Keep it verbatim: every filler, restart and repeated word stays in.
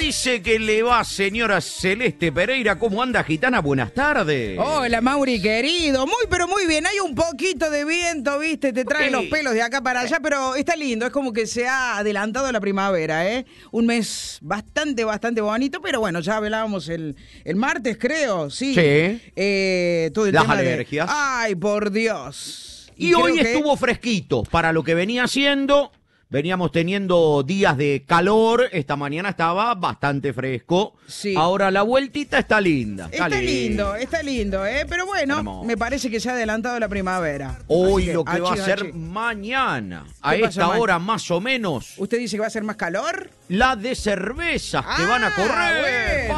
dice que le va, señora Celeste Pereira? ¿Cómo anda, gitana? Buenas tardes. Hola, Mauri, querido. Muy, pero muy bien. Hay un poquito de viento, ¿viste? Te trae Ok. los pelos de acá para allá, pero está lindo. Es como que se ha adelantado la primavera, ¿eh? Un mes bastante, bastante bonito, pero bueno, ya hablábamos el, el martes, creo, sí. Sí. Eh, todo el Las tema alergias. De... Ay, por Dios. Y, y hoy creo que... estuvo fresquito para lo que venía haciendo. Veníamos teniendo días de calor, esta mañana estaba bastante fresco. Sí. Ahora la vueltita está linda. Está, está lindo, está lindo, ¿eh? Pero bueno, Hermoso. me parece que se ha adelantado la primavera. Hoy Así lo que va a achí, ser achí. mañana, a ¿Qué pasa esta mañana? hora más o menos, ¿Usted dice que va a ser más calor? la de cervezas que Ah, van a correr. bueno.